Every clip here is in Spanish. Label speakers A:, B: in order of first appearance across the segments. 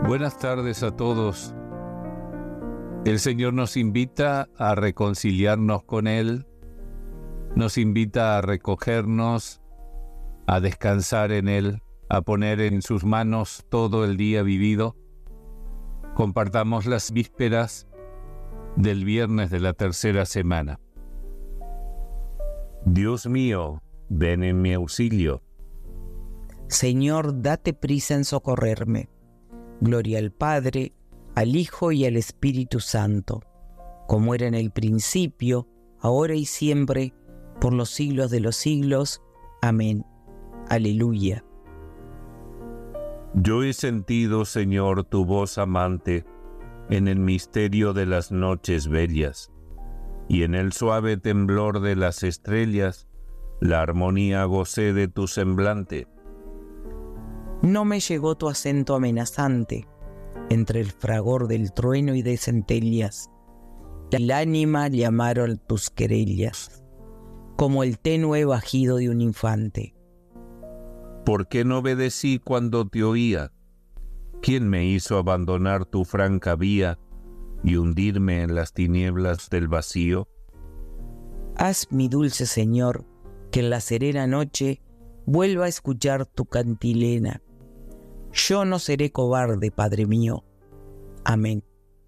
A: Buenas tardes a todos. El Señor nos invita a reconciliarnos con Él, nos invita a recogernos, a descansar en Él, a poner en sus manos todo el día vivido. Compartamos las vísperas del viernes de la tercera semana. Dios mío, ven en mi auxilio.
B: Señor, date prisa en socorrerme. Gloria al Padre, al Hijo y al Espíritu Santo, como era en el principio, ahora y siempre, por los siglos de los siglos. Amén. Aleluya.
A: Yo he sentido, Señor, tu voz amante en el misterio de las noches bellas, y en el suave temblor de las estrellas, la armonía gocé de tu semblante.
B: No me llegó tu acento amenazante, entre el fragor del trueno y de centellas. El ánima llamaron tus querellas, como el tenue bajido de un infante.
A: ¿Por qué no obedecí cuando te oía? ¿Quién me hizo abandonar tu franca vía y hundirme en las tinieblas del vacío?
B: Haz, mi dulce Señor, que en la serena noche vuelva a escuchar tu cantilena. Yo no seré cobarde, Padre mío. Amén.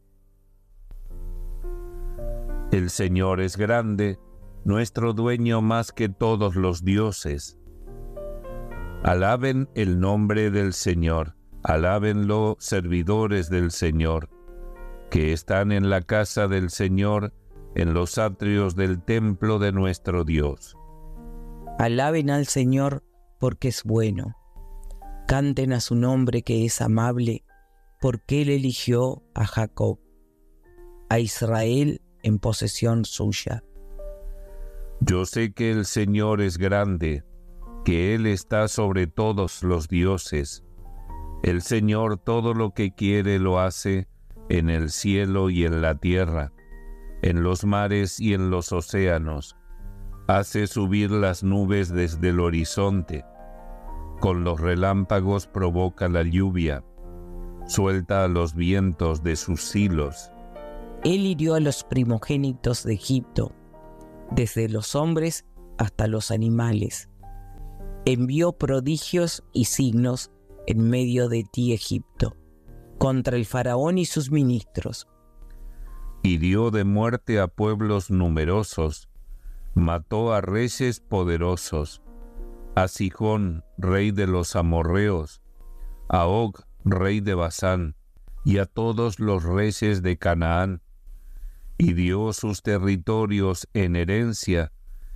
A: El Señor es grande, nuestro dueño más que todos los dioses. Alaben el nombre del Señor, alábenlo servidores del Señor, que están en la casa del Señor, en los atrios del templo de nuestro Dios.
B: Alaben al Señor porque es bueno. Canten a su nombre que es amable, porque Él eligió a Jacob, a Israel en posesión suya.
A: Yo sé que el Señor es grande, que Él está sobre todos los dioses. El Señor todo lo que quiere lo hace en el cielo y en la tierra, en los mares y en los océanos. Hace subir las nubes desde el horizonte. Con los relámpagos provoca la lluvia. Suelta a los vientos de sus hilos.
B: Él hirió a los primogénitos de Egipto, desde los hombres hasta los animales. Envió prodigios y signos en medio de ti, Egipto, contra el faraón y sus ministros.
A: Hirió de muerte a pueblos numerosos, mató a reyes poderosos, a Sihón, rey de los amorreos, a Og, rey de Basán, y a todos los reyes de Canaán, y dio sus territorios en herencia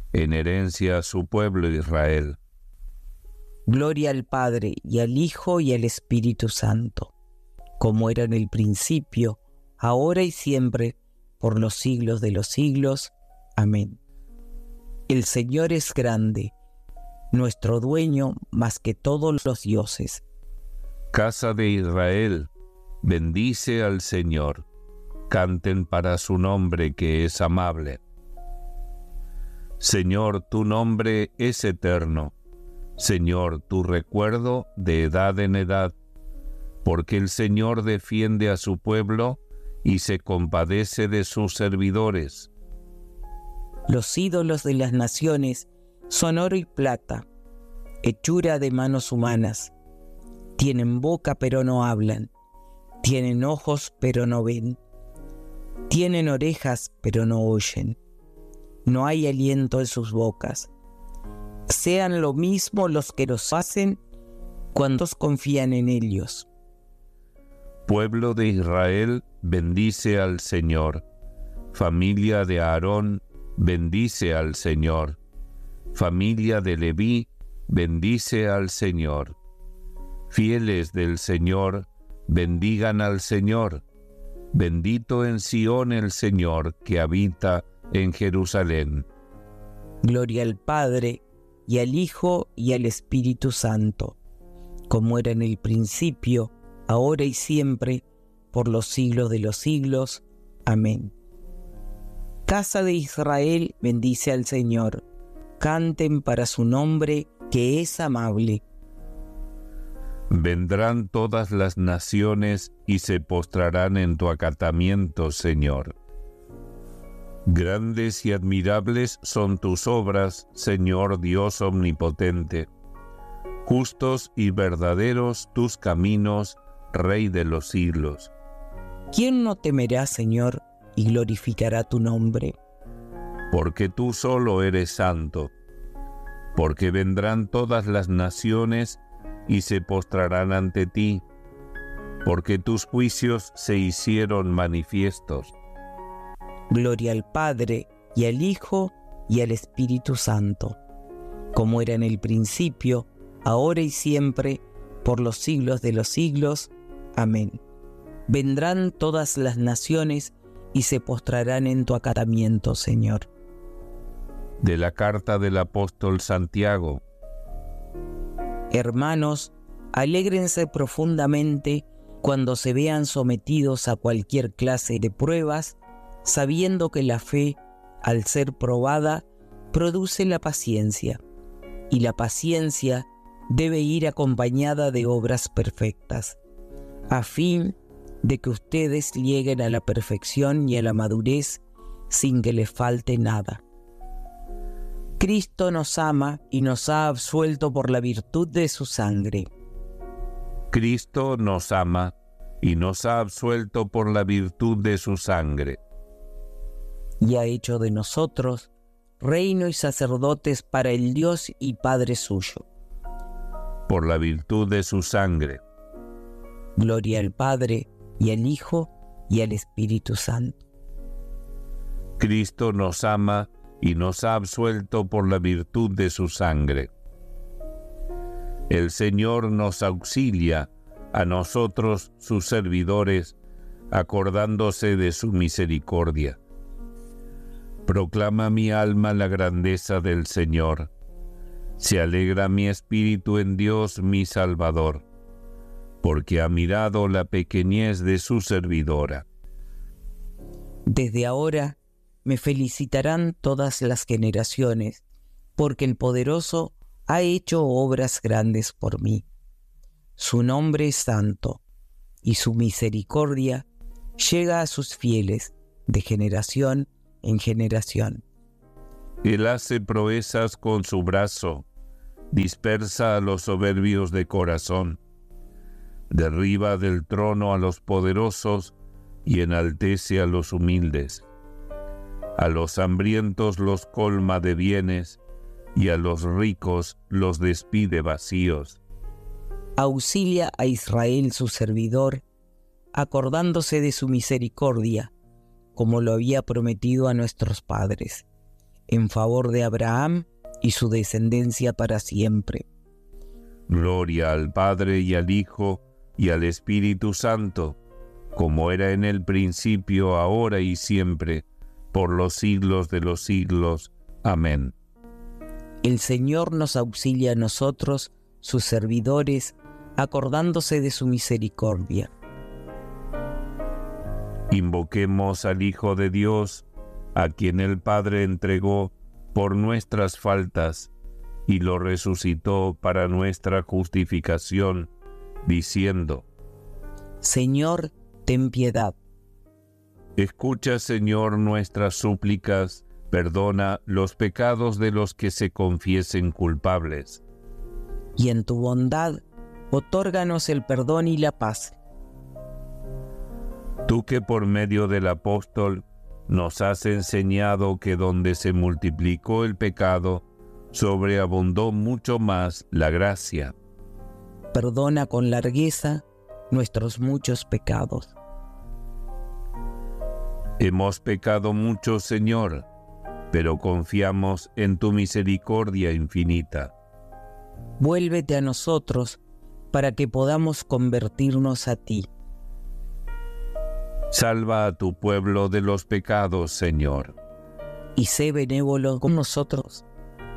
A: a su pueblo Israel.
B: Gloria al Padre, y al Hijo, y al Espíritu Santo, como era en el principio, ahora y siempre, por los siglos de los siglos. Amén. El Señor es grande, nuestro dueño más que todos los dioses.
A: Casa de Israel, bendice al Señor. Canten para su nombre que es amable. Señor, tu nombre es eterno. Señor, tu recuerdo de edad en edad, porque el Señor defiende a su pueblo y se compadece de sus servidores.
B: Los ídolos de las naciones son oro y plata, hechura de manos humanas. Tienen boca pero no hablan, tienen ojos pero no ven, tienen orejas pero no oyen, no hay aliento en sus bocas. Sean lo mismo los que los hacen, cuantos confían en ellos.
A: Pueblo de Israel, bendice al Señor. Familia de Aarón, bendice al Señor. Familia de Leví, bendice al Señor. Fieles del Señor, bendigan al Señor. Bendito en Sión el Señor que habita en Jerusalén.
B: Gloria al Padre, y al Hijo, y al Espíritu Santo, como era en el principio, ahora y siempre, por los siglos de los siglos. Amén. Casa de Israel, bendice al Señor. Canten para su nombre, que es amable.
A: Vendrán todas las naciones y se postrarán en tu acatamiento, Señor. Grandes y admirables son tus obras, Señor Dios omnipotente. Justos y verdaderos tus caminos, Rey de los siglos.
B: ¿Quién no temerá, Señor, y glorificará tu nombre?
A: Porque tú solo eres santo. Porque vendrán todas las naciones y se postrarán ante ti, porque tus juicios se hicieron manifiestos.
B: Gloria al Padre, y al Hijo, y al Espíritu Santo, como era en el principio, ahora y siempre, por los siglos de los siglos. Amén. Vendrán todas las naciones y se postrarán en tu acatamiento, Señor.
A: De la carta del apóstol Santiago.
B: Hermanos, alégrense profundamente cuando se vean sometidos a cualquier clase de pruebas, sabiendo que la fe, al ser probada, produce la paciencia, y la paciencia debe ir acompañada de obras perfectas, a fin de que ustedes lleguen a la perfección y a la madurez sin que les falte nada. Cristo nos ama y nos ha absuelto por la virtud de su sangre.
A: Cristo nos ama y nos ha absuelto por la virtud de su sangre.
B: Y ha hecho de nosotros reino y sacerdotes para el Dios y Padre suyo.
A: Por la virtud de su sangre.
B: Gloria al Padre, y al Hijo, y al Espíritu Santo.
A: Cristo nos ama y nos ha absuelto por la virtud de su sangre. El Señor nos auxilia a nosotros, sus servidores, acordándose de su misericordia. Proclama mi alma la grandeza del Señor. Se alegra mi espíritu en Dios mi Salvador, porque ha mirado la pequeñez de su servidora.
B: Desde ahora me felicitarán todas las generaciones, porque el Poderoso ha hecho obras grandes por mí. Su nombre es santo, y su misericordia llega a sus fieles de generación en generación.
A: Él hace proezas con su brazo, dispersa a los soberbios de corazón, derriba del trono a los poderosos y enaltece a los humildes. A los hambrientos los colma de bienes, y a los ricos los despide vacíos.
B: Auxilia a Israel su servidor, acordándose de su misericordia, como lo había prometido a nuestros padres, en favor de Abraham y su descendencia para siempre.
A: Gloria al Padre y al Hijo y al Espíritu Santo, como era en el principio, ahora y siempre, por los siglos de los siglos. Amén.
B: El Señor nos auxilia a nosotros, sus servidores, acordándose de su misericordia.
A: Invoquemos al Hijo de Dios, a quien el Padre entregó por nuestras faltas y lo resucitó para nuestra justificación, diciendo:
B: Señor, ten piedad.
A: Escucha, Señor, nuestras súplicas, perdona los pecados de los que se confiesen culpables.
B: Y en tu bondad, otórganos el perdón y la paz.
A: Tú que por medio del apóstol nos has enseñado que donde se multiplicó el pecado, sobreabundó mucho más la gracia.
B: Perdona con largueza nuestros muchos pecados.
A: Hemos pecado mucho, Señor, pero confiamos en tu misericordia infinita.
B: Vuélvete a nosotros para que podamos convertirnos a ti.
A: Salva a tu pueblo de los pecados, Señor.
B: Y sé benévolo con nosotros.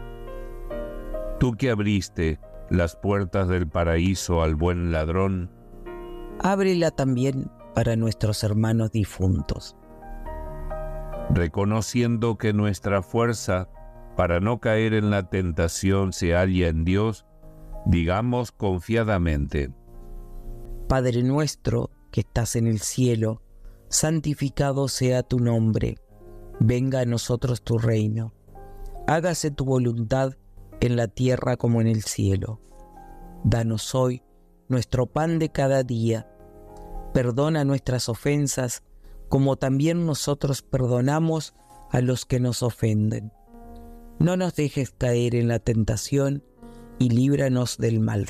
A: Tú que abriste las puertas del paraíso al buen ladrón,
B: ábrela también para nuestros hermanos difuntos.
A: Reconociendo que nuestra fuerza para no caer en la tentación se halla en Dios, digamos confiadamente:
B: Padre nuestro que estás en el cielo, santificado sea tu nombre. Venga a nosotros tu reino. Hágase tu voluntad en la tierra como en el cielo. Danos hoy nuestro pan de cada día. Perdona nuestras ofensas, como también nosotros perdonamos a los que nos ofenden. No nos dejes caer en la tentación y líbranos del mal.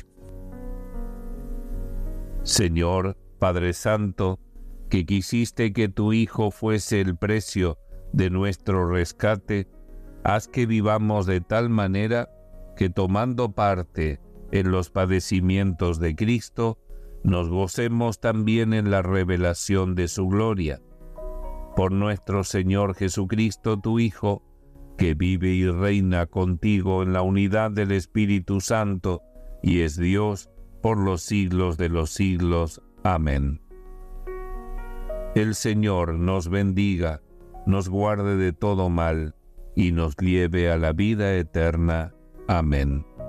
A: Señor, Padre Santo, que quisiste que tu Hijo fuese el precio de nuestro rescate, haz que vivamos de tal manera que, tomando parte en los padecimientos de Cristo, nos gocemos también en la revelación de su gloria. Por nuestro Señor Jesucristo, tu Hijo, que vive y reina contigo en la unidad del Espíritu Santo, y es Dios por los siglos de los siglos. Amén. El Señor nos bendiga, nos guarde de todo mal, y nos lleve a la vida eterna. Amén.